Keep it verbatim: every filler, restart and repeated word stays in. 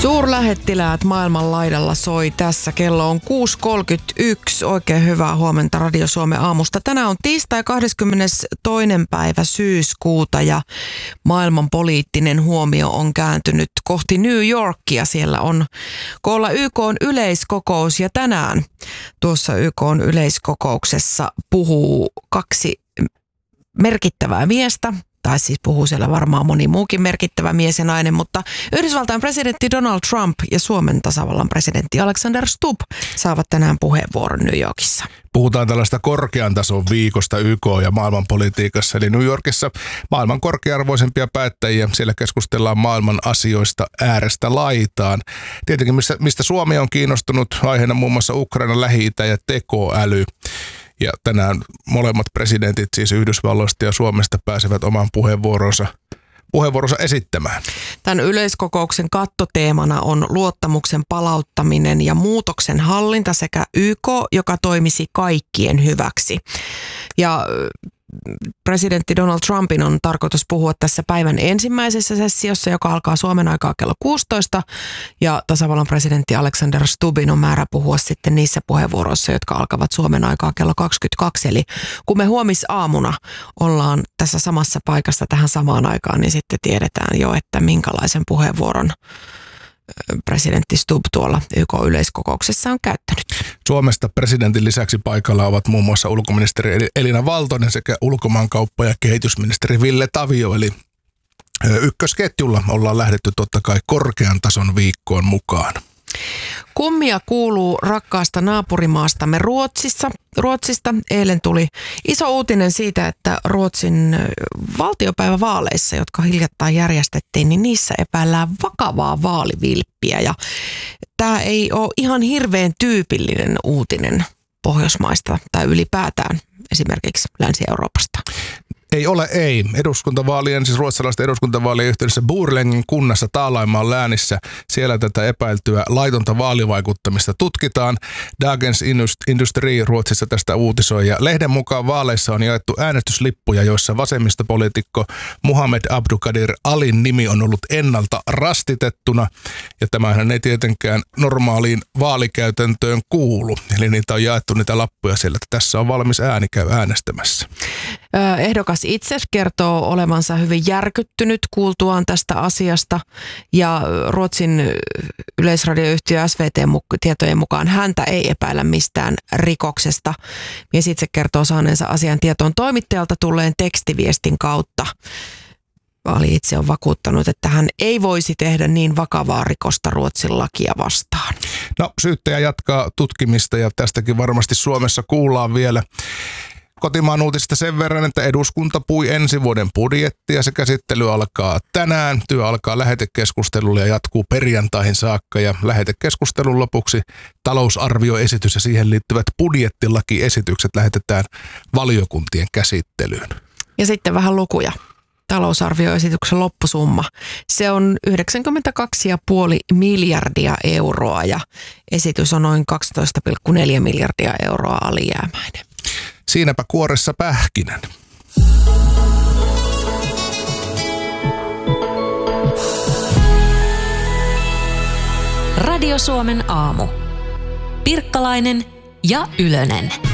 Suurlähettiläät maailman laidalla soi tässä. Kello on kuusi kolmekymmentäyksi. Oikein hyvää huomenta Radio Suomen aamusta. Tänään on tiistai kahdeskymmenestoinen päivä syyskuuta ja maailman poliittinen huomio on kääntynyt kohti New Yorkia. Siellä on koolla Y K:n yleiskokous ja tänään tuossa Y K:n yleiskokouksessa puhuu kaksi merkittävää miestä. Tai siis puhuu siellä varmaan moni muukin merkittävä mies ja nainen, mutta Yhdysvaltain presidentti Donald Trump ja Suomen tasavallan presidentti Alexander Stubb saavat tänään puheenvuoron New Yorkissa. Puhutaan tällaista korkean tason viikosta Y K- ja maailmanpolitiikassa, eli New Yorkissa maailman korkea-arvoisempia päättäjiä. Siellä keskustellaan maailman asioista äärestä laitaan. Tietenkin mistä, mistä Suomi on kiinnostunut, aiheena muun muassa Ukraina, Lähi-itä ja tekoäly. Ja tänään molemmat presidentit, siis Yhdysvalloista ja Suomesta, pääsevät oman puheenvuoronsa, puheenvuoronsa esittämään. Tämän yleiskokouksen kattoteemana on luottamuksen palauttaminen ja muutoksen hallinta sekä Y K, joka toimisi kaikkien hyväksi. Ja presidentti Donald Trumpin on tarkoitus puhua tässä päivän ensimmäisessä sessiossa, joka alkaa Suomen aikaa kello kuusitoista. Ja tasavallan presidentti Alexander Stubbin on määrä puhua sitten niissä puheenvuoroissa, jotka alkavat Suomen aikaa kello kaksikymmentäkaksi. Eli kun me huomisaamuna ollaan tässä samassa paikassa tähän samaan aikaan, niin sitten tiedetään jo, että minkälaisen puheenvuoron presidentti Stubb tuolla Y K-yleiskokouksessa on käyttänyt. Suomesta presidentin lisäksi paikalla ovat muun muassa ulkoministeri Elina Valtonen sekä ulkomaankauppa- ja kehitysministeri Ville Tavio. Eli ykkösketjulla ollaan lähdetty totta kai korkean tason viikkoon mukaan. Kummia kuuluu rakkaasta naapurimaastamme Ruotsissa. Ruotsista eilen tuli iso uutinen siitä, että Ruotsin valtiopäivävaaleissa, jotka hiljattain järjestettiin, niin niissä epäillään vakavaa vaalivilppiä. Ja tämä ei ole ihan hirveän tyypillinen uutinen Pohjoismaista tai ylipäätään esimerkiksi Länsi-Euroopasta. Ei ole, ei. Eduskuntavaalien, siis ruotsalaisten eduskuntavaalien yhteydessä Borlängen kunnassa Taalaimaan läänissä. Siellä tätä epäiltyä laitonta vaalivaikuttamista tutkitaan. Dagens Industri Ruotsissa tästä uutisoi. Ja lehden mukaan vaaleissa on jaettu äänestyslippuja, joissa vasemmistopoliitikko Muhammed Abdukadir Alin nimi on ollut ennalta rastitettuna. Ja tämähän ei tietenkään normaaliin vaalikäytäntöön kuulu. Eli niitä on jaettu niitä lappuja siellä, että tässä on valmis ääni, käy äänestämässä. Ehdokas itse kertoo olevansa hyvin järkyttynyt kuultuaan tästä asiasta ja Ruotsin yleisradioyhtiö S V T-tietojen mukaan häntä ei epäillä mistään rikoksesta. Mies itse kertoo saaneensa asian tietoon toimittajalta tulleen tekstiviestin kautta. Vaali itse on vakuuttanut, että hän ei voisi tehdä niin vakavaa rikosta Ruotsin lakia vastaan. No, syyttäjä jatkaa tutkimista ja tästäkin varmasti Suomessa kuullaan vielä. Kotimaan uutisista sen verran, että eduskunta pui ensi vuoden budjettia. Se käsittely alkaa tänään. Työ alkaa lähetekeskustelulla ja jatkuu perjantaihin saakka. Ja lähetekeskustelun lopuksi talousarvioesitys ja siihen liittyvät budjettilakiesitykset lähetetään valiokuntien käsittelyyn. Ja sitten vähän lukuja. Talousarvioesityksen loppusumma. Se on yhdeksänkymmentäkaksi pilkku viisi miljardia euroa ja esitys on noin kaksitoista pilkku neljä miljardia euroa alijäämäinen. Siinäpä kuoressa pähkinän. Radio Suomen aamu. Pirkkalainen ja Ylönen.